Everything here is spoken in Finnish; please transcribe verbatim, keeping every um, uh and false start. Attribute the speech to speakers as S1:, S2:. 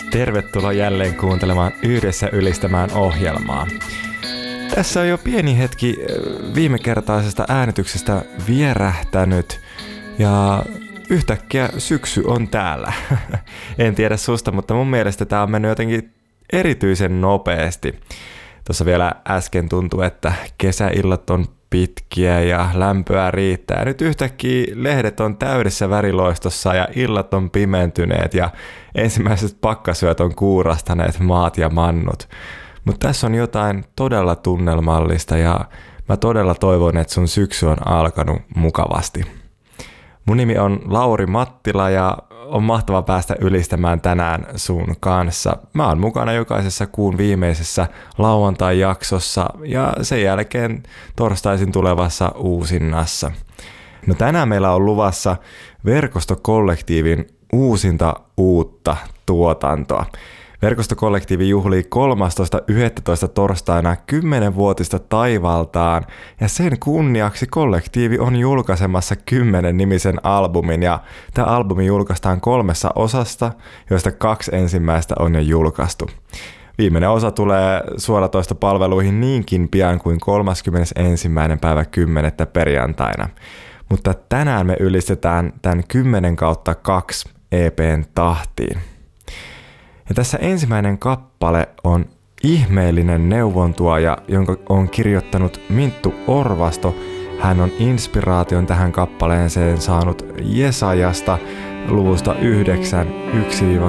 S1: Tervetuloa jälleen kuuntelemaan Yhdessä ylistämään ohjelmaa. Tässä on jo pieni hetki viimekertaisesta äänityksestä vierähtänyt ja yhtäkkiä syksy on täällä. En tiedä susta, mutta mun mielestä tää on mennyt jotenkin erityisen nopeasti. Tuossa vielä äsken tuntui, että kesäillat on pitkiä ja lämpöä riittää. Nyt yhtäkkiä lehdet on täydessä väriloistossa ja illat on pimentyneet ja ensimmäiset pakkasyöt on kuurastaneet maat ja mannut. Mutta tässä on jotain todella tunnelmallista ja mä todella toivon, että sun syksy on alkanut mukavasti. Mun nimi on Lauri Mattila ja on mahtava päästä ylistämään tänään sun kanssa. Mä oon mukana jokaisessa kuun viimeisessä lauantai-jaksossa ja sen jälkeen torstaisin tulevassa uusinnassa. No tänään meillä on luvassa Verkostokollektiivin uusinta uutta tuotantoa. Verkostokollektiivi juhlii kolmastoista yhdestoista torstaina kymmenvuotista taivaltaan ja sen kunniaksi kollektiivi on julkaisemassa kymmenen nimisen albumin ja tämä albumi julkaistaan kolmessa osasta, joista kaksi ensimmäistä on jo julkaistu. Viimeinen osa tulee suoratoistopalveluihin niinkin pian kuin kolmaskymmenesensimmäinen päivä kymmenettä perjantaina. Mutta tänään me ylistetään tämän kymmenen kautta kaksi E P:n tahtiin. Ja tässä ensimmäinen kappale on ihmeellinen neuvontuoja, jonka on kirjoittanut Minttu Orvasto. Hän on inspiraation tähän kappaleeseen saanut Jesajasta luvusta yhdeksän yksi